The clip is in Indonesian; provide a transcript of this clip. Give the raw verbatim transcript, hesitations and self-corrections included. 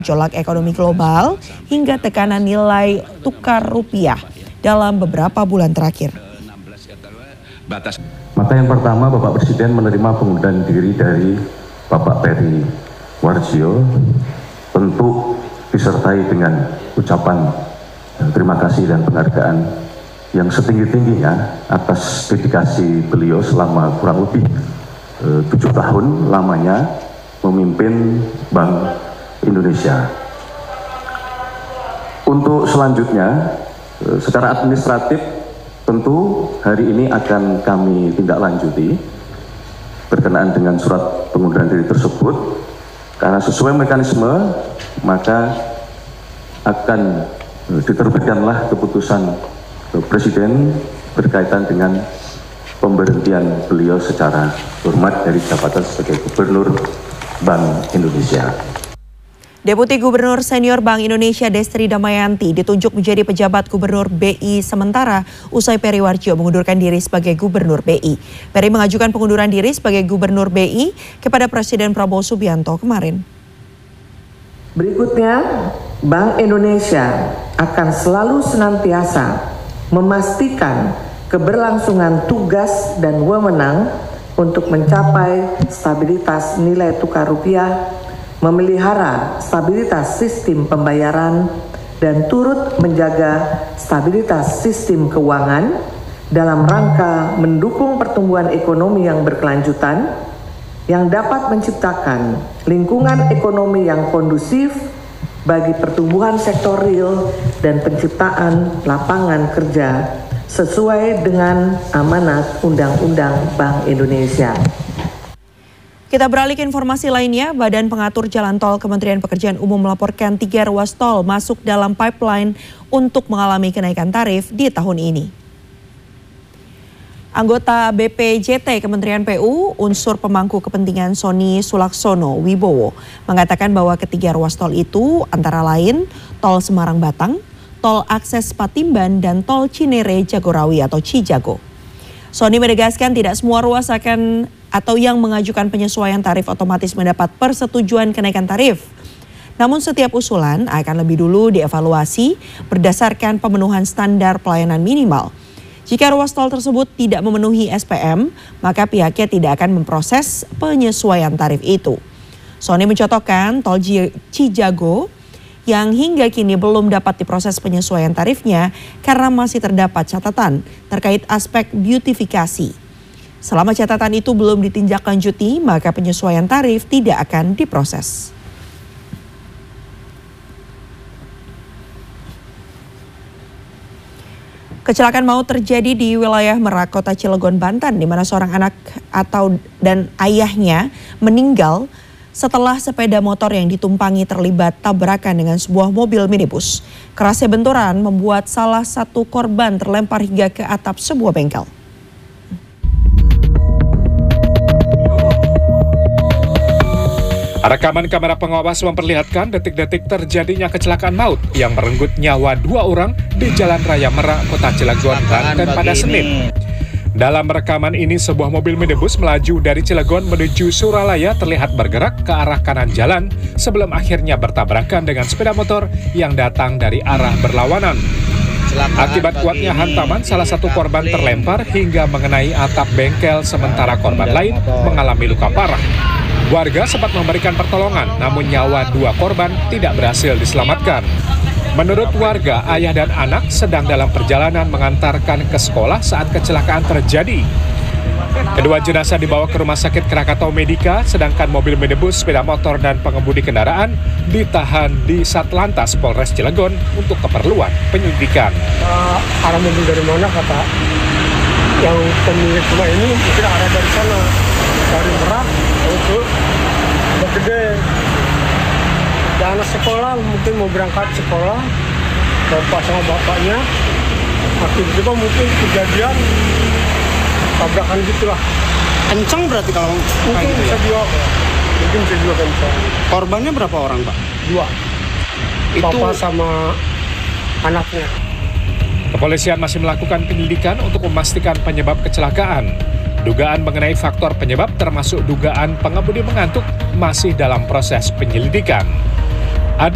gejolak ekonomi global hingga tekanan nilai tukar rupiah dalam beberapa bulan terakhir. Maka yang pertama, Bapak Presiden menerima pengunduran diri dari Bapak Peri Warjio, tentu disertai dengan ucapan terima kasih dan penghargaan yang setinggi-tingginya atas dedikasi beliau selama kurang lebih eh, tujuh tahun lamanya memimpin Bank Indonesia. Untuk selanjutnya, eh, secara administratif tentu hari ini akan kami tindak lanjuti berkenaan dengan surat pengunduran diri tersebut, karena sesuai mekanisme maka akan eh, diterbitkanlah keputusan eh, Presiden berkaitan dengan pemberhentian beliau secara hormat dari jabatan sebagai Gubernur Bank Indonesia. Deputi Gubernur Senior Bank Indonesia Destri Damayanti ditunjuk menjadi pejabat Gubernur B I sementara usai Peri Warjio mengundurkan diri sebagai Gubernur B I. Peri mengajukan pengunduran diri sebagai Gubernur B I kepada Presiden Prabowo Subianto kemarin. Berikutnya, Bank Indonesia akan selalu senantiasa memastikan keberlangsungan tugas dan wewenang untuk mencapai stabilitas nilai tukar rupiah, memelihara stabilitas sistem pembayaran, dan turut menjaga stabilitas sistem keuangan dalam rangka mendukung pertumbuhan ekonomi yang berkelanjutan yang dapat menciptakan lingkungan ekonomi yang kondusif bagi pertumbuhan sektor real dan penciptaan lapangan kerja sesuai dengan amanat Undang-Undang Bank Indonesia. Kita beralih ke informasi lainnya, Badan Pengatur Jalan Tol Kementerian Pekerjaan Umum melaporkan tiga ruas tol masuk dalam pipeline untuk mengalami kenaikan tarif di tahun ini. Anggota B P J T Kementerian P U, unsur pemangku kepentingan Sony Sulaksono Wibowo, mengatakan bahwa ketiga ruas tol itu antara lain Tol Semarang-Batang, Tol Akses Patimban, dan Tol Cinere Jagorawi atau Cijago. Sony menegaskan tidak semua ruas akan atau yang mengajukan penyesuaian tarif otomatis mendapat persetujuan kenaikan tarif. Namun setiap usulan akan lebih dulu dievaluasi berdasarkan pemenuhan standar pelayanan minimal. Jika ruas tol tersebut tidak memenuhi S P M, maka pihaknya tidak akan memproses penyesuaian tarif itu. Sony mencontohkan Tol Cijago yang hingga kini belum dapat diproses penyesuaian tarifnya karena masih terdapat catatan terkait aspek beautifikasi. Selama catatan itu belum ditindaklanjuti, maka penyesuaian tarif tidak akan diproses. Kecelakaan maut terjadi di wilayah Merak, Kota Cilegon, Banten, di mana seorang anak atau dan ayahnya meninggal setelah sepeda motor yang ditumpangi terlibat tabrakan dengan sebuah mobil minibus. Kerasnya benturan membuat salah satu korban terlempar hingga ke atap sebuah bengkel. Rekaman kamera pengawas memperlihatkan detik-detik terjadinya kecelakaan maut yang merenggut nyawa dua orang di Jalan Raya Merak, Kota Cilegon, Banten pada Senin. Dalam rekaman ini, sebuah mobil minibus melaju dari Cilegon menuju Suralaya terlihat bergerak ke arah kanan jalan sebelum akhirnya bertabrakan dengan sepeda motor yang datang dari arah berlawanan. Akibat kuatnya hantaman, salah satu korban terlempar hingga mengenai atap bengkel, sementara korban lain mengalami luka parah. Warga sempat memberikan pertolongan, namun nyawa dua korban tidak berhasil diselamatkan. Menurut warga, ayah dan anak sedang dalam perjalanan mengantarkan ke sekolah saat kecelakaan terjadi. Kedua jenazah dibawa ke Rumah Sakit Krakatau Medika, sedangkan mobil minibus, sepeda motor, dan pengemudi kendaraan ditahan di Satlantas Polres Cilegon untuk keperluan penyelidikan. Uh, arah mobil dari mana kata yang pemilik rumah ini mungkin arah dari sana, dari Merak untuk Begede. Dan anak sekolah mungkin mau berangkat sekolah, bapak sama bapaknya, tiba-tiba mungkin kejadian tabrakan gitulah. Kencang berarti kalau mungkin gitu bisa ya? dua, mungkin bisa dua kencang. Korbannya berapa orang, Pak? Dua. Itu bapak sama anaknya. Kepolisian masih melakukan penyelidikan untuk memastikan penyebab kecelakaan. Dugaan mengenai faktor penyebab termasuk dugaan pengemudi mengantuk masih dalam proses penyelidikan.